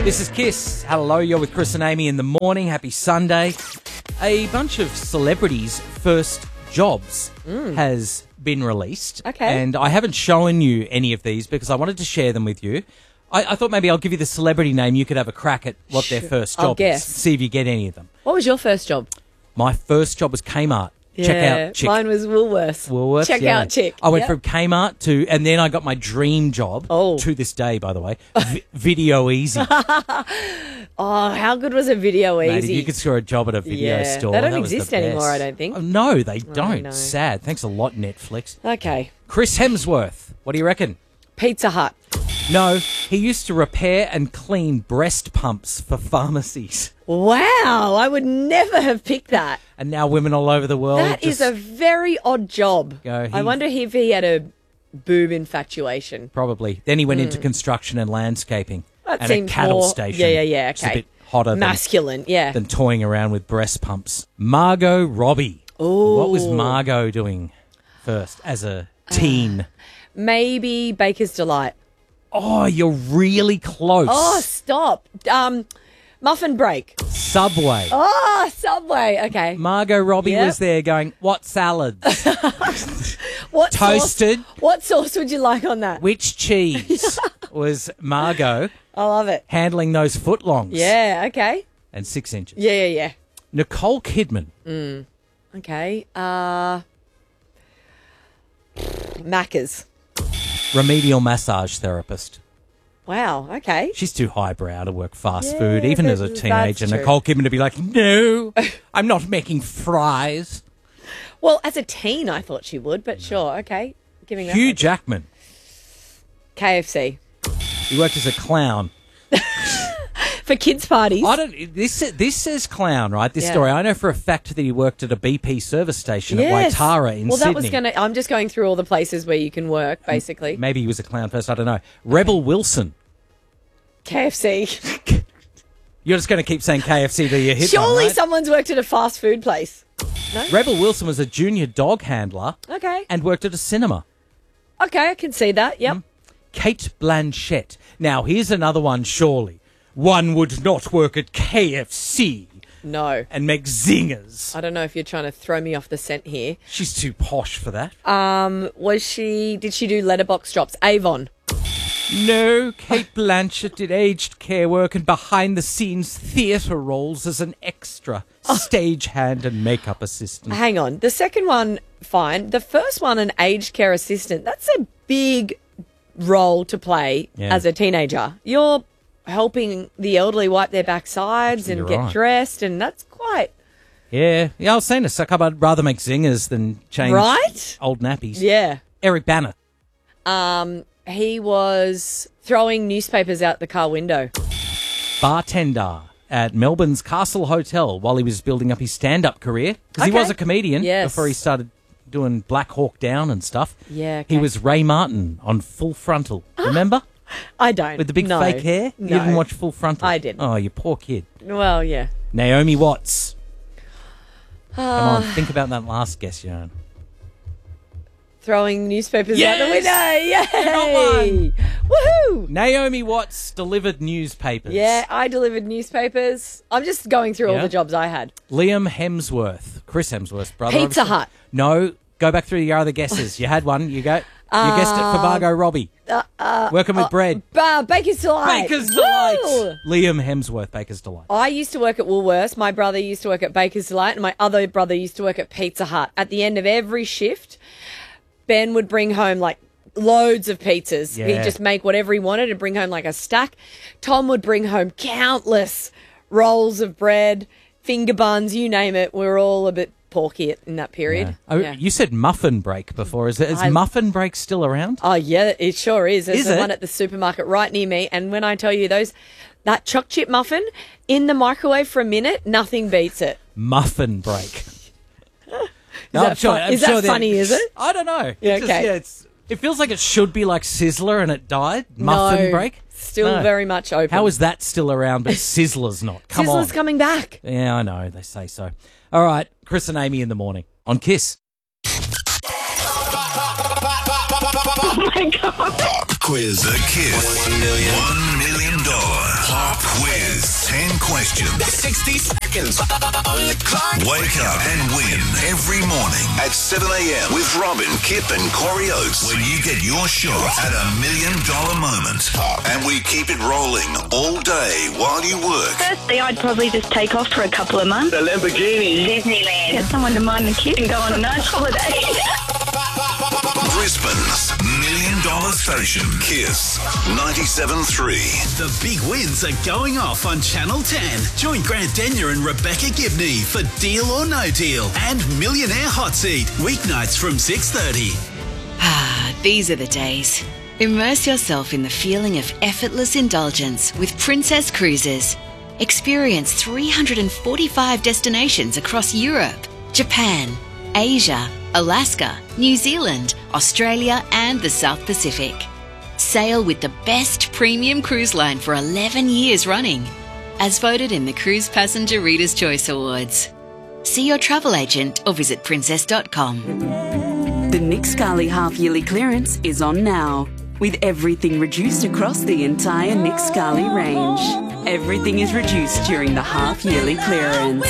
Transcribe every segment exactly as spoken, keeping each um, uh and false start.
This is Kiss. Hello, you're with Chris and Amy in the morning. Happy Sunday. A bunch of celebrities' first jobs mm. has been released. Okay. And I haven't shown you any of these because I wanted to share them with you. I, I thought maybe I'll give you the celebrity name. You could have a crack at what their first I'll job guess. is. See if you get any of them. What was your first job? My first job was Kmart. Yeah, Check out Chick. mine was Woolworths. Woolworths, Check yeah. out Chick. I went Yep. from Kmart to, and then I got my dream job. Oh. To this day, by the way, v- Video Easy. Oh, how good was a Video Easy? Mate, if you could score a job at a video Yeah. store. They don't that was the exist anymore, best. I don't think. Oh, no, they don't. no. Sad. Thanks a lot, Netflix. Okay. Chris Hemsworth. What do you reckon? Pizza Hut. No, he used to repair and clean breast pumps for pharmacies. Wow, I would never have picked that. And now women all over the world. That is just- a very odd job. Go, he- I wonder if he had a boob infatuation. Probably. Then he went into construction and landscaping. That and seems a cattle more- station. yeah, yeah, yeah, Just a okay. bit hotter than, Masculine, yeah. than toying around with breast pumps. Margot Robbie. Ooh. What was Margot doing first as a teen? Maybe Baker's Delight. Oh, you're really close. Oh, stop. Um, Muffin Break. Subway. Oh, Subway. Okay. Margot Robbie Yep. was there going, what salads? What Toasted. Sauce, what sauce would you like on that? Which cheese? Was Margot I love it. handling those footlongs? Yeah, okay. And six inches. Yeah, yeah, Nicole Kidman. yeah. Okay. Uh, Macca's. Remedial massage therapist. Wow, okay. She's too highbrow to work fast Yeah, food, even that- as a that's teenager. true. Nicole Kidman to be like, no, I'm not making fries. Well, as a teen, I thought she would, but sure, okay. Giving that Hugh one. Jackman. K F C. He worked as a clown. For kids' parties. I don't. This this says clown, right? This Yeah. story. I know for a fact that he worked at a B P service station Yes. at Waitara in well, Sydney. that was going to... I'm just going through all the places where you can work, basically. Maybe he was a clown first. I don't know. Rebel Wilson. K F C. You're just going to keep saying K F C till you hit Surely one, right? someone's worked at a fast food place. No? Rebel Wilson was a junior dog handler Okay. and worked at a cinema. Okay, I can see that. Yep. Kate Blanchett. Now, here's another one, surely. One would not work at K F C No. and make zingers. I don't know if you're trying to throw me off the scent here. She's too posh for that. Um, was she... Did she do letterbox drops? Avon. No, Kate Blanchett did aged care work and behind-the-scenes theatre roles as an extra, stagehand and makeup assistant. Hang on. The second one, fine. The first one, an aged care assistant. That's a big role to play Yeah. as a teenager. You're helping the elderly wipe their backsides Actually, and you're get right. dressed, and that's quite... Yeah, yeah, I was saying this. I'd rather make zingers than change Right? old nappies. Yeah. Eric Banner. Um, he was throwing newspapers out the car window. Bartender at Melbourne's Castle Hotel while he was building up his stand-up career. Because he Okay. was a comedian Yes. before he started doing Black Hawk Down and stuff. Yeah, okay. He was Ray Martin on Full Frontal. Remember? I don't. With the big no. fake hair? No. You didn't watch Full Frontal? I didn't. Oh, you poor kid. Well, yeah. Naomi Watts. Come on, Ah. think about that last guess, Jan. Throwing newspapers out the Yes! window. Yay! Woohoo! Naomi Watts delivered newspapers. Yeah, I delivered newspapers. I'm just going through all Yeah. the jobs I had. Liam Hemsworth. Chris Hemsworth's brother. Pizza obviously. Hut. No, go back through your other guesses. You had one. You go. You guessed it for Margot Robbie. Uh, Working with bread. Uh, Baker's Delight. Baker's Woo! Delight. Liam Hemsworth, Baker's Delight. I used to work at Woolworths. My brother used to work at Baker's Delight, and my other brother used to work at Pizza Hut. At the end of every shift, Ben would bring home like loads of pizzas. Yeah. He'd just make whatever he wanted and bring home like a stack. Tom would bring home countless rolls of bread, finger buns, you name it. We were all a bit porky at- in that period. Yeah. Oh, Yeah. you said muffin break before. Is, it, is I- muffin break still around? Oh, yeah, it sure is. There's Is the it? one at the supermarket right near me. And when I tell you those, that choc chip muffin in the microwave for a minute, nothing beats it. Muffin break. Is that fun- is that they're- funny, is it? I don't know. Yeah, It just- okay. yeah, it's, it feels like it should be like Sizzler and it died. Muffin No, break. Still No. very much open. How is that still around, but Sizzler's not? Come Sizzler's on. coming back. Yeah, I know. They say so. All right. Chris and Amy in the morning on Kiss. Oh my God. Pop quiz. The Kiss. One million. One million dollar. Pop quiz. ten questions. sixty seconds on the clock. Wake up and win every morning at seven a.m. with Robin, Kip and Corey Oates when you get your shot at a million dollar moment. And we keep it rolling all day while you work. Firstly, I'd probably just take off for a couple of months. A Lamborghini. Disneyland. Get someone to mind the kid and go on a nice holiday. Brisbane's million dollar station, Kiss ninety-seven point three. The big wins are going off on Channel ten. Join Grant Denyer and Rebecca Gibney for Deal or No Deal and Millionaire Hot Seat, weeknights from six thirty. Ah, these are the days. Immerse yourself in the feeling of effortless indulgence with Princess Cruises. Experience three hundred forty-five destinations across Europe, Japan, Asia, Alaska, New Zealand, Australia and the South Pacific. Sail with the best premium cruise line for eleven years running, as voted in the Cruise Passenger Reader's Choice Awards. See your travel agent or visit princess dot com. The Nick Scali half-yearly clearance is on now, with everything reduced across the entire Nick Scali range. Everything is reduced during the half-yearly clearance.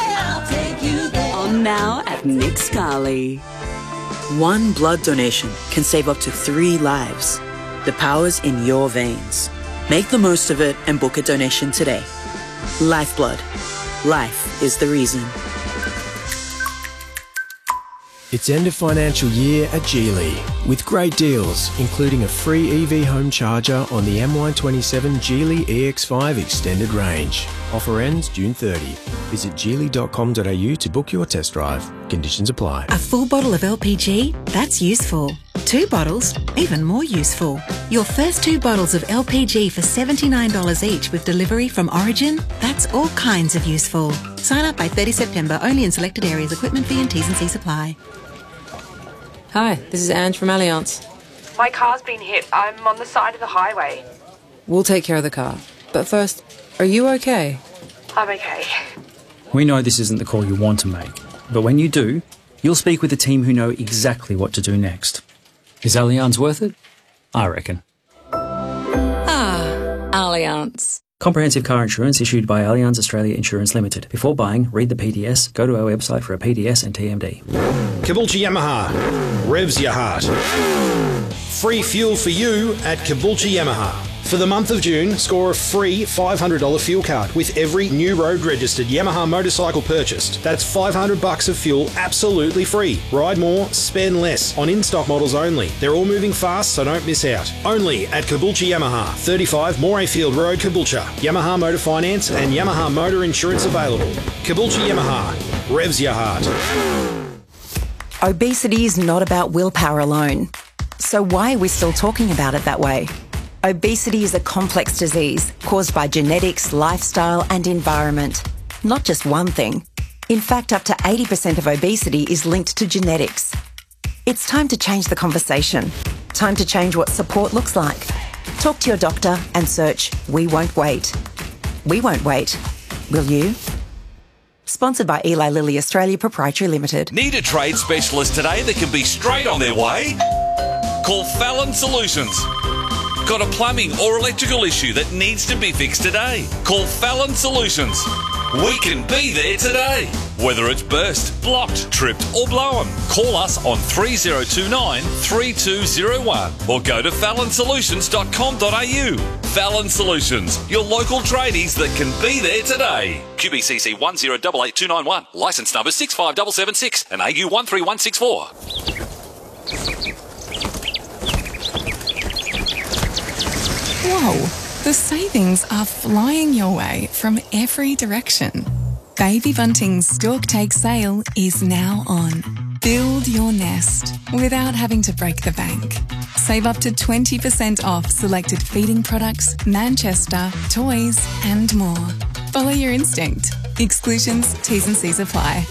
On now at Nick Scali. One blood donation can save up to three lives. The power's in your veins. Make the most of it and book a donation today. Lifeblood. Life is the reason. It's end of financial year at Geely, with great deals, including a free E V home charger on the M Y twenty-seven Geely E X five Extended Range. Offer ends June thirtieth. Visit geely dot com dot a u to book your test drive. Conditions apply. A full bottle of L P G? That's useful. Two bottles? Even more useful. Your first two bottles of L P G for seventy-nine dollars each with delivery from Origin? That's all kinds of useful. Sign up by thirtieth September, only in selected areas. Equipment fee and T's and C's apply. Hi, this is Ange from Allianz. My car's been hit. I'm on the side of the highway. We'll take care of the car. But first, are you okay? I'm okay. We know this isn't the call you want to make, but when you do, you'll speak with a team who know exactly what to do next. Is Allianz worth it? I reckon. Ah, Allianz. Comprehensive car insurance issued by Allianz Australia Insurance Limited. Before buying, read the P D S, go to our website for a P D S and T M D. Caboolture Yamaha. Revs your heart. Free fuel for you at Caboolture Yamaha. For the month of June, score a free five hundred dollars fuel card with every new road registered Yamaha motorcycle purchased. That's five hundred bucks of fuel absolutely free. Ride more, spend less on in-stock models only. They're all moving fast, so don't miss out. Only at Caboolture Yamaha, thirty-five Morayfield Road, Caboolture. Yamaha Motor Finance and Yamaha Motor Insurance available. Caboolture Yamaha. Revs your heart. Obesity is not about willpower alone. So why are we still talking about it that way? Obesity is a complex disease caused by genetics, lifestyle and environment. Not just one thing. In fact, up to eighty percent of obesity is linked to genetics. It's time to change the conversation. Time to change what support looks like. Talk to your doctor and search We Won't Wait. We won't wait. Will you? Sponsored by Eli Lilly Australia Proprietary Limited. Need a trade specialist today that can be straight on their way? Call Fallon Solutions. Got a plumbing or electrical issue that needs to be fixed today? Call Fallon Solutions. We can be there today. Whether it's burst, blocked, tripped or blown, call us on three oh two nine, three two oh one or go to fallon solutions dot com dot a u. Fallon Solutions, your local tradies that can be there today. Q B C C one zero eight eight two nine one, licence number six five seven seven six and A U one three one six four. Whoa, the savings are flying your way from every direction. Baby Bunting's Stork Take sale is now on. Build your nest without having to break the bank. Save up to twenty percent off selected feeding products, Manchester, toys and more. Follow your instinct. Exclusions, T's and C's apply.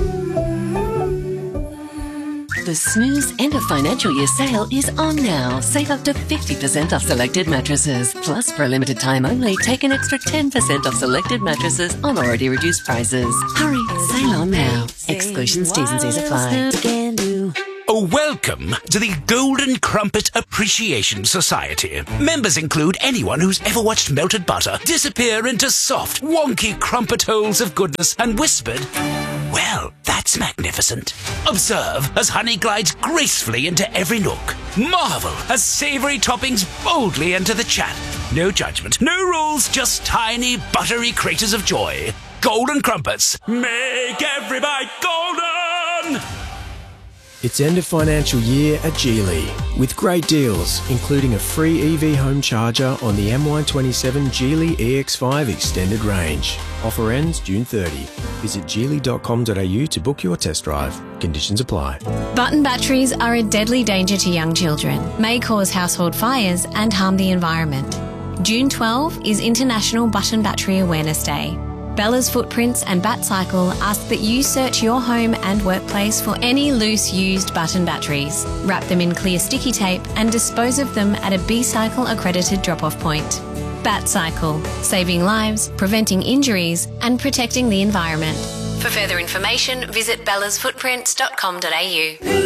The Snooze End of Financial Year sale is on now. Save up to fifty percent off selected mattresses. Plus, for a limited time only, take an extra ten percent off selected mattresses on already reduced prices. Hurry, sale on now. Exclusions, T's and C's apply. Welcome to the Golden Crumpet Appreciation Society. Members include anyone who's ever watched melted butter disappear into soft, wonky crumpet holes of goodness and whispered, "Well, that's magnificent." Observe as honey glides gracefully into every nook. Marvel as savoury toppings boldly enter the chat. No judgment, no rules, just tiny, buttery craters of joy. Golden Crumpets. Make every bite golden! It's end of financial year at Geely, with great deals, including a free E V home charger on the M Y twenty-seven Geely E X five extended range. Offer ends June thirtieth. Visit geely dot com dot a u to book your test drive. Conditions apply. Button batteries are a deadly danger to young children, may cause household fires and harm the environment. June twelfth is International Button Battery Awareness Day. Bella's Footprints and BatCycle ask that you search your home and workplace for any loose used button batteries, wrap them in clear sticky tape and dispose of them at a B-Cycle accredited drop-off point. BatCycle, saving lives, preventing injuries and protecting the environment. For further information, visit bellas footprints dot com dot a u.